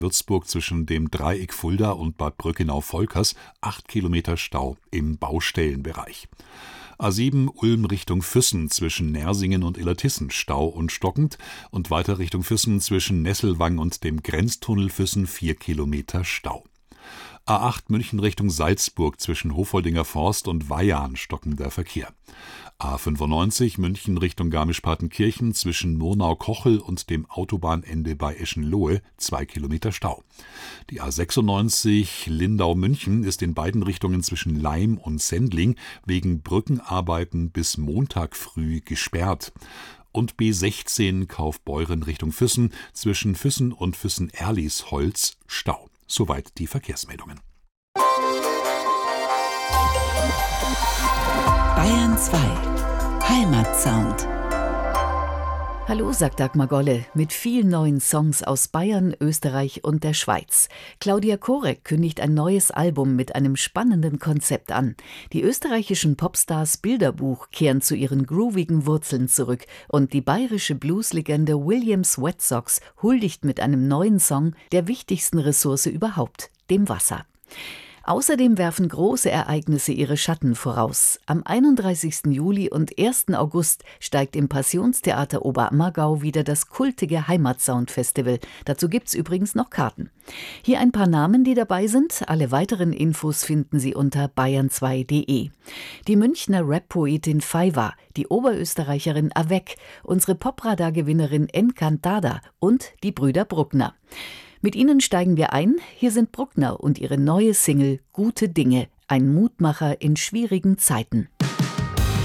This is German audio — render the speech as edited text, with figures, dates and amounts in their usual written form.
Würzburg zwischen dem Dreieck Fulda und Bad Brückenau-Volkers 8 Kilometer Stau im Baustellenbereich. A7 Ulm Richtung Füssen zwischen Nersingen und Illertissen Stau und stockend und weiter Richtung Füssen zwischen Nesselwang und dem Grenztunnel Füssen 4 Kilometer Stau. A8 München Richtung Salzburg zwischen Hofoldinger Forst und Weyarn stockender Verkehr. A95 München Richtung Garmisch-Partenkirchen zwischen Murnau-Kochel und dem Autobahnende bei Eschenlohe 2 Kilometer Stau. Die A96 Lindau-München ist in beiden Richtungen zwischen Laim und Sendling wegen Brückenarbeiten bis Montag früh gesperrt. Und B16 Kaufbeuren Richtung Füssen zwischen Füssen und Füssen-Erliesholz Stau. Soweit die Verkehrsmeldungen. Bayern 2 Heimatsound. Hallo, sagt Dagmar Golle, mit vielen neuen Songs aus Bayern, Österreich und der Schweiz. Claudia Korek kündigt ein neues Album mit einem spannenden Konzept an. Die österreichischen Popstars Bilderbuch kehren zu ihren groovigen Wurzeln zurück und die bayerische Blueslegende Williams Wet Sox huldigt mit einem neuen Song der wichtigsten Ressource überhaupt, dem Wasser. Außerdem werfen große Ereignisse ihre Schatten voraus. Am 31. Juli und 1. August steigt im Passionstheater Oberammergau wieder das kultige Heimatsound-Festival. Dazu gibt's übrigens noch Karten. Hier ein paar Namen, die dabei sind. Alle weiteren Infos finden Sie unter bayern2.de. Die Münchner Rap-Poetin Faiwa, die Oberösterreicherin Avec, unsere Popradar-Gewinnerin Encantada und die Brüder Bruckner. Mit ihnen steigen wir ein. Hier sind Bruckner und ihre neue Single Gute Dinge, ein Mutmacher in schwierigen Zeiten.